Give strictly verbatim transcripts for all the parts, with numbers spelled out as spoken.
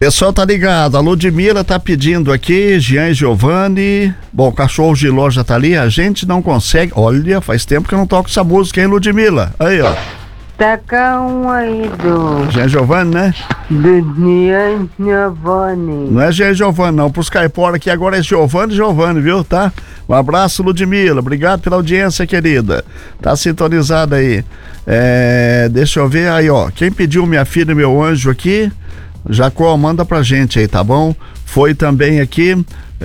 Pessoal tá ligado, a Ludmila tá pedindo aqui, Jean e Giovanni. Bom, o cachorro de loja tá ali, a gente não consegue. Olha, faz tempo que eu não toco essa música, hein, Ludmila? Aí, ó. Taca um aí do... Jean Giovanni, né? Do Jean Giovanni. Não é Jean Giovanni, não. Pros caipora aqui agora é Giovanni Giovanni, viu? Tá? Um abraço, Ludmila. Obrigado pela audiência, querida. Tá sintonizada aí. É... Deixa eu ver aí, ó. Quem pediu minha filha e meu anjo aqui? Jacó, manda pra gente aí, tá bom? Foi também aqui,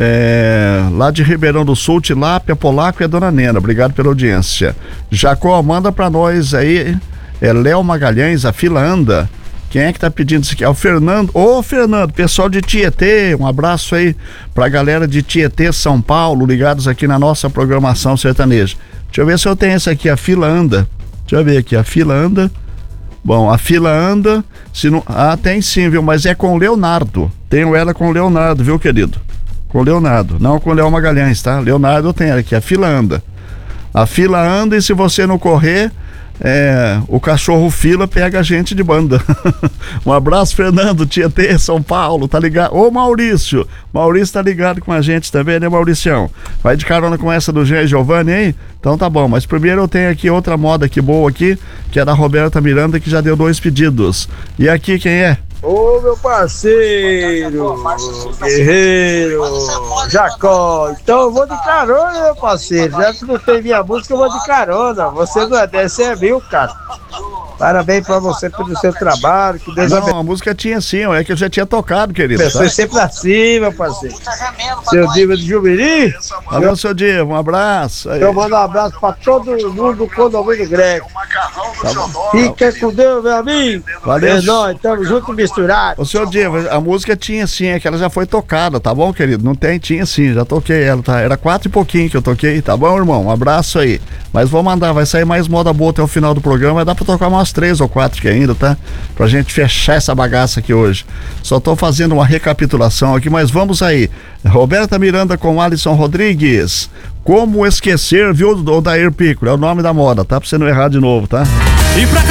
é, lá de Ribeirão do Sul, Tilápia, Polaco e a Dona Nena. Obrigado pela audiência. Jacó, manda pra nós aí, é Léo Magalhães, a fila anda. Quem é que tá pedindo isso aqui? É o Fernando. Ô, Fernando, pessoal de Tietê, um abraço aí pra galera de Tietê, São Paulo, ligados aqui na nossa programação sertaneja. Deixa eu ver se eu tenho esse aqui, a fila anda. Deixa eu ver aqui, a fila anda. Bom, a fila anda, se não... Ah, tem sim, viu? Mas é com o Leonardo. Tenho ela com o Leonardo, viu, querido? Com o Leonardo, não com o Léo Magalhães, tá? Leonardo eu tenho aqui, a fila anda. A fila anda e se você não correr, é... o cachorro fila pega a gente de banda. Um abraço, Fernando, Tietê, São Paulo, tá ligado? Ô, Maurício, Maurício tá ligado com a gente também, né, Mauricião? Vai de carona com essa do Jean e Giovanni, hein? Então tá bom, mas primeiro eu tenho aqui outra moda aqui boa aqui, que é da Roberta Miranda, que já deu dois pedidos. E aqui quem é? Ô, meu parceiro, guerreiro, Jacó. Então eu vou de carona, meu parceiro. Já que não tem minha música, eu vou de carona. Você não é dessa, é mil, cara. Parabéns pra você pelo seu trabalho. Que Deus abençoe. Não, a música tinha sim, é que eu já tinha tocado, querido. Pessoa Tá? sempre assim, meu parceiro. Seu Diva de Jubiri. Valeu, seu Diva, um abraço. Aí. Eu mando um abraço pra todo mundo do condomínio Greco. Tá bom. Fica com Deus, meu amigo. Valeu. É nóis, tamo junto e misturado. Ô, seu Diva, a música tinha sim, é que ela já foi tocada, tá bom, querido? Não tem, tinha sim, já toquei ela, tá? Era quatro e pouquinho que eu toquei, tá bom, irmão? Um abraço aí. Mas vou mandar, vai sair mais moda boa até o final do programa, vai dar pra tocar umas três ou quatro que ainda, tá? Pra gente fechar essa bagaça aqui hoje. Só tô fazendo uma recapitulação aqui, mas vamos aí. Roberta Miranda com Alisson Rodrigues. Como esquecer, viu, Odair Piccolo? É o nome da moda, tá? Pra você não errar de novo, tá? E pra